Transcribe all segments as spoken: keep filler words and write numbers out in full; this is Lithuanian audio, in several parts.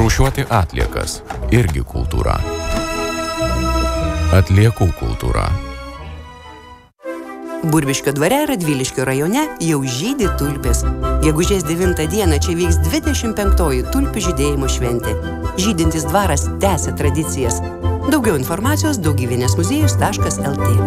Rūšiuoti atliekas irgi kultūra. Atliekų kultūra. Burbiškio dvare Radviliškio rajone jau žydi tulpės. Gegužės devintą dieną čia vyks dvidešimt penktoji tulpių žydėjimo šventė. Žydintis dvaras tęsia tradicijas. Daugiau informacijos daugyvinės muziejus taškas el tė.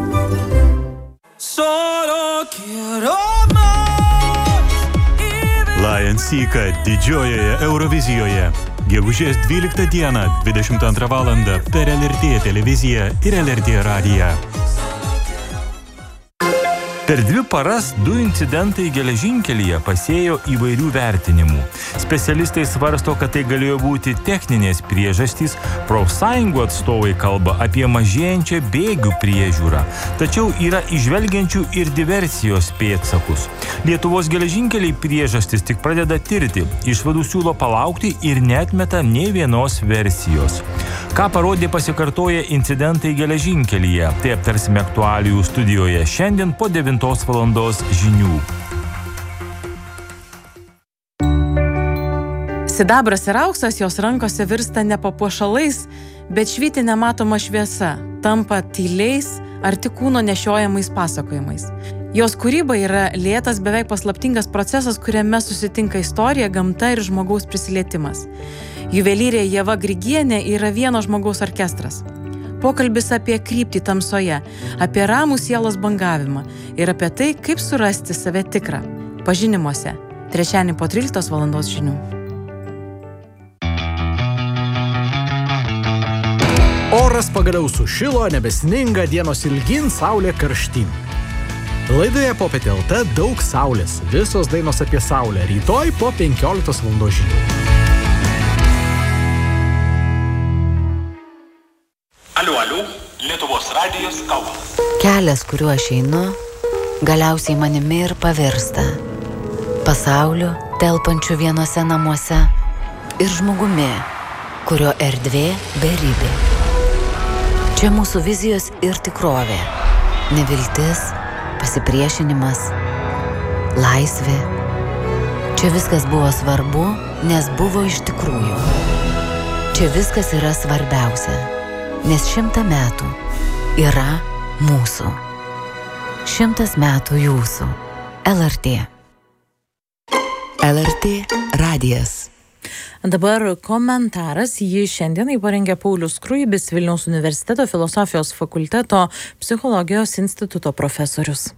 Lion Seeka didžiojoje Eurovizijoje. Gegužės dvyliktą dieną, dvidešimt antrą valandą per el er tė televiziją ir el er tė radiją. Per dvi paras du incidentai geležinkelyje pasėjo įvairių vertinimų. Specialistai svarsto, kad tai galėjo būti techninės priežastys, profsąjungų atstovai kalba apie mažėjančią bėgių priežiūrą. Tačiau yra įžvelgiančių ir diversijos pėdsakus. Lietuvos geležinkeliai priežastis tik pradeda tirti, išvadų siūlo palaukti ir neatmeta nei vienos versijos. Ką parodė pasikartoję incidentai geležinkelyje, tai aptarsime aktualijų studijoje šiandien po devintos valandos žinių. Sidabras ir auksas jos rankose virsta ne papuošalais, bet švyti nematoma šviesa, tampa tyliais ar tik kūno nešiojamais pasakojimais. Jos kūryba yra lėtas, beveik paslaptingas procesas, kuriame susitinka istorija, gamta ir žmogaus prisilietimas. Juvelyrė Ieva Grigienė yra vieno žmogaus orkestras. Pokalbis apie kryptį tamsoje, apie ramų sielos bangavimą ir apie tai, kaip surasti save tikrą. Pažinimuose. Trečiadienį po tryliktos valandos žinių. Oras pagaliau sušilo, nebesninga, dienos ilgin, saulė karštyn. Laidoje Popietė el tė daug saulės. Visos dainos apie saulę. Rytoj po penkioliktos valandos žinių. Aliu, aliu, Lietuvos radijas kalba. Kelias, kuriuo aš einu, galiausiai manimi ir pavirsta. Pasauliu, telpančiu vienose namuose ir žmogumi, kurio erdvė beribė. Čia mūsų vizijos ir tikrovė. Neviltis, pasipriešinimas, laisvė. Čia viskas buvo svarbu, nes buvo iš tikrųjų. Čia viskas yra svarbiausia. Nes šimtą metų yra mūsų. Šimtas metų jūsų. el er tė. el er tė radijas. Dabar komentaras. Jį šiandien parengė Paulius Skruibis, Vilniaus universiteto filosofijos fakulteto psichologijos instituto profesorius.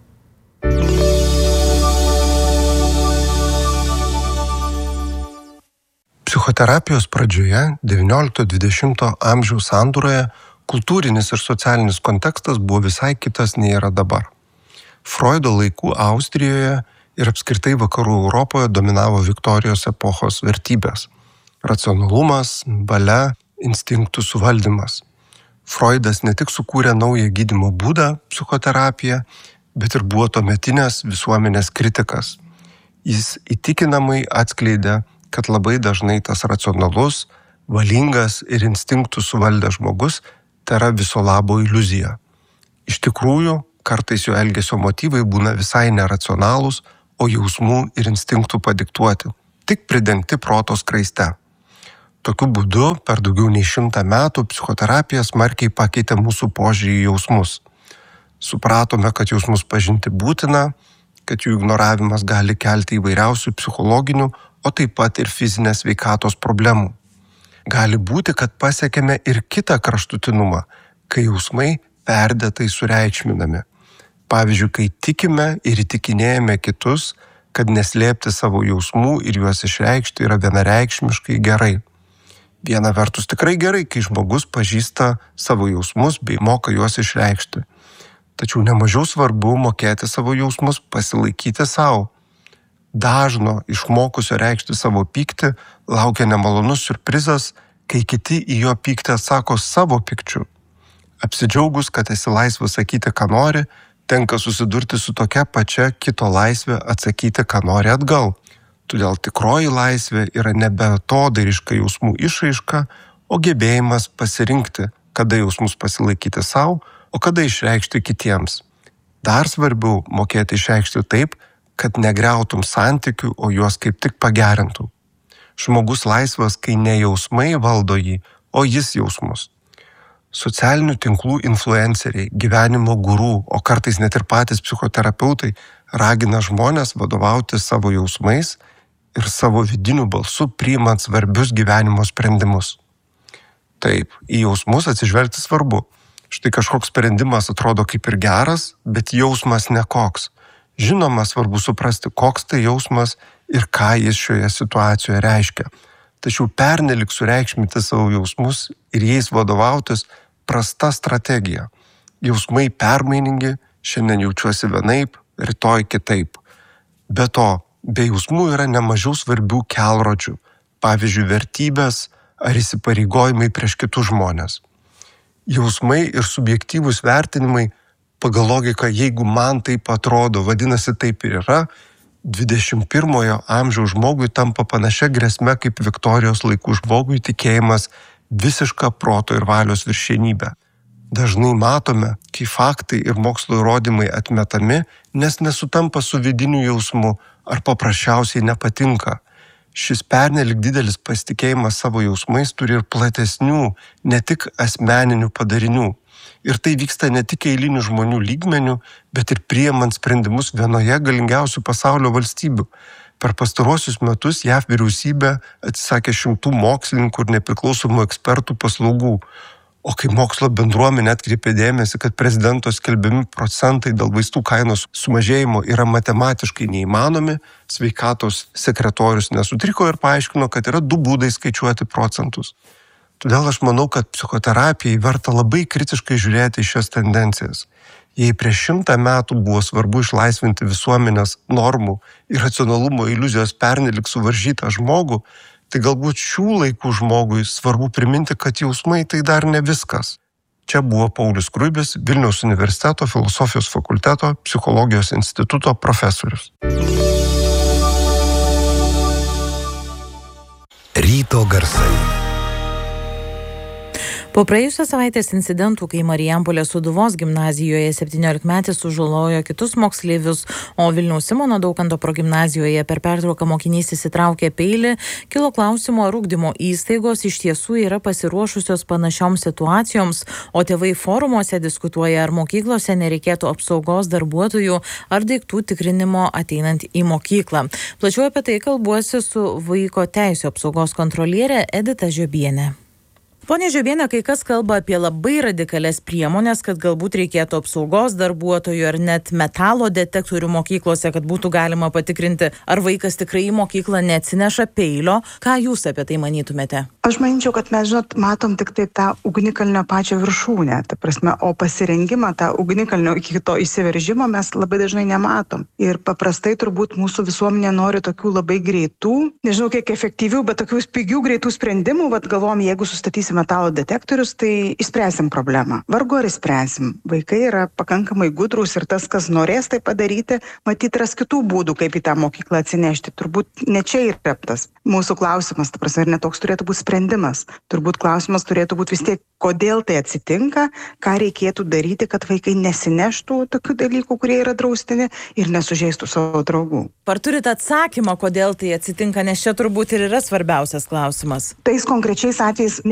Psichoterapijos pradžioje, devyniolikto dvidešimto amžiaus sandūroje, kultūrinis ir socialinis kontekstas buvo visai kitas nei yra dabar. Freudo laikų Austrijoje ir apskritai vakarų Europoje dominavo Viktorijos epochos vertybės – racionalumas, valia, instinktų suvaldymas. Freudas ne tik sukūrė naują gydymo būdą – psichoterapiją, bet ir buvo tuometinės visuomenės kritikas. Jis įtikinamai atskleidė, kad labai dažnai tas racionalus, valingas ir instinktų suvaldęs žmogus tai yra viso labo iliuzija. Iš tikrųjų, kartais jo elgesio motyvai būna visai neracionalūs, o jausmų ir instinktų padiktuoti, tik pridengti proto skraiste. Tokiu būdu per daugiau nei šimtą metų psichoterapija smarkiai pakeitė mūsų požiūrį į jausmus. Supratome, kad jausmus pažinti būtina, kad jų ignoravimas gali kelti įvairiausių psichologinių, o taip pat ir fizinės sveikatos problemų. Gali būti, kad pasiekėme ir kitą kraštutinumą, kai jausmai perdėtai sureikšminami. Pavyzdžiui, kai tikime ir įtikinėjame kitus, kad neslėpti savo jausmų ir juos išreikšti yra vienareikšmiškai gerai. Viena vertus tikrai gerai, kai žmogus pažįsta savo jausmus bei moka juos išreikšti. Tačiau nemažiau svarbu mokėti savo jausmus pasilaikyti savo. Dažno išmokusio reikšti savo pyktį laukia nemalonus siurprizas, kai kiti į jo pyktį atsako savo pykčiu. Apsidžiaugus, kad esi laisvas sakyti, ką nori, tenka susidurti su tokia pačia kito laisvė atsakyti, ką nori atgal. Todėl tikroji laisvė yra ne beatodairiška jausmų išraiška, o gebėjimas pasirinkti, kada jausmus pasilaikyti savo, o kada išreikšti kitiems. Dar svarbiau mokėti išreikšti taip, kad negriautum santykių, o juos kaip tik pagerintum. Žmogus laisvas, kai ne jausmai valdo jį, o jis jausmus. Socialinių tinklų influenceriai, gyvenimo gurų, o kartais net ir patys psichoterapeutai ragina žmonės vadovauti savo jausmais ir savo vidiniu balsu priimant svarbius gyvenimo sprendimus. Taip, į jausmus atsižvelgti svarbu. Štai kažkoks sprendimas atrodo kaip ir geras, bet jausmas nekoks. Žinoma, svarbu suprasti, koks tai jausmas ir ką jis šioje situacijoje reiškia. Tačiau pernelik sureikšminti savo jausmus ir jais vadovautis prasta strategija. Jausmai permainingi, šiandien jaučiuosi vienaip, rytoj kitaip. Be to, be jausmų yra nemažiau svarbių kelrodžių, pavyzdžiui, vertybės ar įsipareigojimai prieš kitus žmonės. Jausmai ir subjektyvūs vertinimai pagal logiką, jeigu man taip atrodo, vadinasi taip ir yra, dvidešimt pirmojo amžiaus žmogui tampa panašia grėsme kaip Viktorijos laikų žmogui tikėjimas visišką proto ir valios viršenybę. Dažnai matome, kai faktai ir mokslo įrodymai atmetami, nes nesutampa su vidiniu jausmu ar paprasčiausiai nepatinka. Šis pernelik didelis pasitikėjimas savo jausmais turi ir platesnių, ne tik asmeninių padarinių. Ir tai vyksta ne tik eilinių žmonių lygmenių, bet ir priimant sprendimus vienoje galingiausių pasaulio valstybių. Per pastaruosius metus J A V vyriausybė atsisakė šimtų mokslininkų ir nepriklausomų ekspertų paslaugų. O kai mokslo bendruomenė atkreipė dėmesį, kad prezidento skelbiami procentai dėl vaistų kainos sumažėjimo yra matematiškai neįmanomi, sveikatos sekretorius nesutriko ir paaiškino, kad yra du būdai skaičiuoti procentus. Todėl aš manau, kad psichoterapijai verta labai kritiškai žiūrėti į šias tendencijas. Jei prieš šimtą metų buvo svarbu išlaisvinti visuomenės normų ir racionalumo iliuzijos pernelik suvaržytą žmogų, tai galbūt šių laikų žmogui svarbu priminti, kad jausmai tai dar ne viskas. Čia buvo Paulius Skruibis, Vilniaus universiteto filosofijos fakulteto psichologijos instituto profesorius. Ryto garsai. Po praėjusios savaitės incidentų, kai Marijampolės Sūduvos gimnazijoje septyniolikmetis sužalojo kitus moksleivius, o Vilniaus Simono Daukanto progimnazijoje per pertrauką mokinys įsitraukė peilį, kilo klausimo, ar ugdymo įstaigos iš tiesų yra pasiruošusios panašioms situacijoms, o tėvai forumuose diskutuoja, ar mokyklose nereikėtų apsaugos darbuotojų ar daiktų tikrinimo ateinant į mokyklą. Plačiau apie tai kalbuosi su vaiko teisių apsaugos kontrolierė Edita Žiobienė. Pone Žiobienė, kai kas kalba apie labai radikalias priemonės, kad galbūt reikėtų apsaugos darbuotojų ar net metalo detektorių mokyklose, kad būtų galima patikrinti, ar vaikas tikrai į mokyklą neatsineša peilio. Ką jūs apie tai manytumėte? Aš manyčiau, kad mes, žinot, matom tik tai tą ugnikalnio pačią viršūnę, ta prasme, o pasirengimą tą ugnikalnio iki to įsiveržimo mes labai dažnai nematom. Ir paprastai turbūt mūsų visuomenė nori tokių labai greitų, nežinau kiek efektyvių, bet tokių pigių greitų sprendimų, vat galvom, jeigu sustatysim metalo detektorius, tai išspręsim problemą. Vargu ar išspręsim. Vaikai yra pakankamai gudrūs ir tas, kas norės tai padaryti, matyt, ras kitų būdų, kaip į tą mokyklą atsinešti. Turbūt ne čia yra tas mūsų klausimas, ta prasme, ir netoks turėtų būti sprendimas. Turbūt klausimas turėtų būti vis tiek, kodėl tai atsitinka, ką reikėtų daryti, kad vaikai nesineštų tokių dalykų, kurie yra draustini ir nesužeistų savo draugų. Ar turite atsakymą, kodėl tai atsitinka, nes čia turbūt ir yra svarbiausias klausimas? Tais konkrečiais atvejais